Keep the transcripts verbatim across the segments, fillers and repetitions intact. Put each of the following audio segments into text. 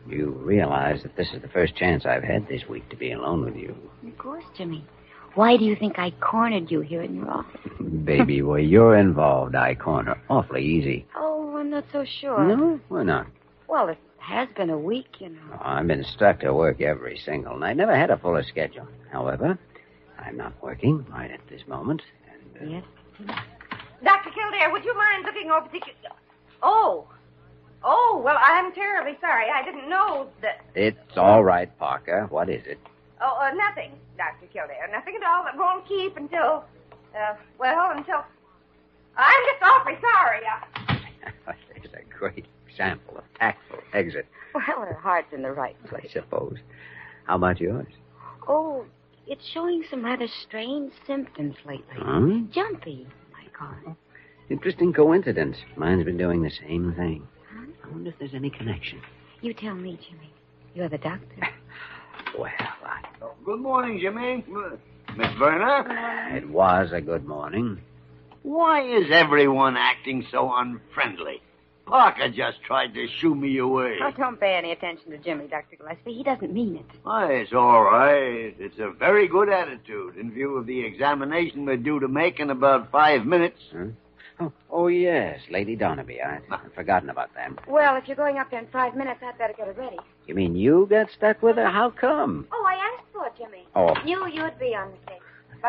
You realize that this is the first chance I've had this week to be alone with you. Of course, Jimmy. Why do you think I cornered you here in your office? Baby, where you're involved, I corner awfully easy. Oh, I'm not so sure. No? Why not? Well, it has been a week, you know. Oh, I've been stuck to work every single night. Never had a fuller schedule. However, I'm not working right at this moment. And, uh... Yes? Doctor Kildare, would you mind looking over the... Oh. Oh, well, I'm terribly sorry. I didn't know that... It's all right, Parker. What is it? Oh, uh, nothing, Doctor Kildare. Nothing at all. That won't keep until... Uh, well, until... I'm just awfully sorry. Uh... There's a great example of tactful exit. Well, her heart's in the right I place. suppose. How about yours? Oh, it's showing some rather strange symptoms lately. Huh? Jumpy, I call it. Interesting coincidence. Mine's been doing the same thing. Huh? I wonder if there's any connection. You tell me, Jimmy. You're the doctor. Well, I... Oh, good morning, Jimmy. Miss Verna? It was a good morning. Why is everyone acting so unfriendly? Parker just tried to shoo me away. Oh, don't pay any attention to Jimmy, Doctor Gillespie. He doesn't mean it. Why, it's all right. It's a very good attitude in view of the examination we're due to make in about five minutes. Huh? Oh, oh, yes, Lady Donaby. I, I'd forgotten about that. Well, if you're going up there in five minutes, I'd better get it ready. You mean you got stuck with her? How come? Oh, I asked for it, Jimmy. Oh. Knew you'd be on the case.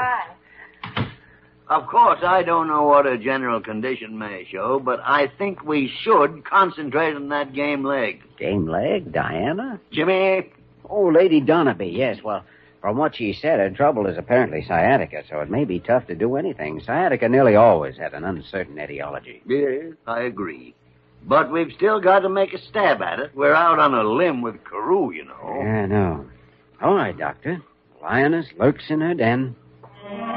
Bye. Of course, I don't know what a general condition may show, but I think we should concentrate on that game leg. Game leg? Diana? Jimmy? Oh, Lady Donaby, yes. Well, from what she said, her trouble is apparently sciatica, so it may be tough to do anything. Sciatica nearly always had an uncertain etiology. Yes, I agree. But we've still got to make a stab at it. We're out on a limb with Carew, you know. Yeah, I know. All right, Doctor. The lioness lurks in her den.